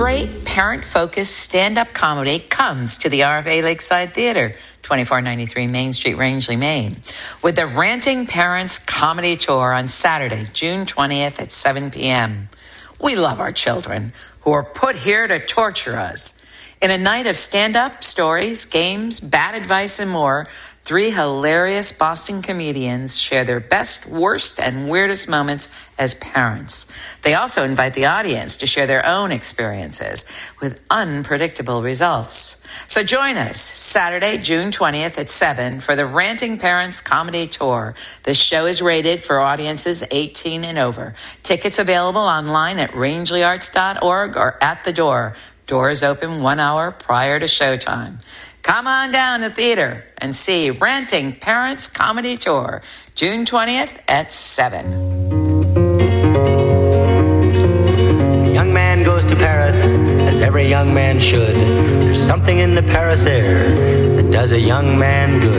great parent-focused stand-up comedy comes to the RFA Lakeside Theater, 2493 Main Street, Rangeley, Maine, with the Ranting Parents Comedy Tour on Saturday, June 20th at 7 p.m. We love our children who are put here to torture us. In a night of stand-up, stories, games, bad advice, and more, 3 hilarious Boston comedians share their best, worst, and weirdest moments as parents. They also invite the audience to share their own experiences with unpredictable results. So join us Saturday, June 20th at 7 for the Ranting Parents Comedy Tour. This show is rated for audiences 18 and over. Tickets available online at rangeleyarts.org or at the door. Doors open 1 hour prior to showtime. Come on down to the theater and see Ranting Parents Comedy Tour, June 20th at 7. A young man goes to Paris, as every young man should. There's something in the Paris air that does a young man good.